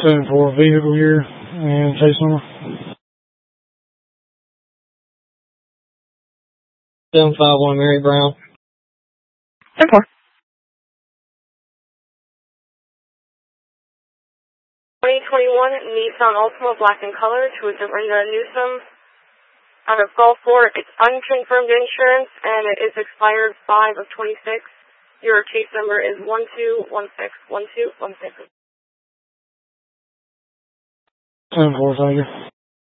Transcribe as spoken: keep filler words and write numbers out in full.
ten four vehicle here and case number. seven five one Mary Brown. ten four. twenty twenty-one Nissan Altima black in color to Dorinda Newsom out of Gulfport. It's unconfirmed insurance and it is expired five of twenty-six. Your case number is one two one six one two one six. ten four, thank you.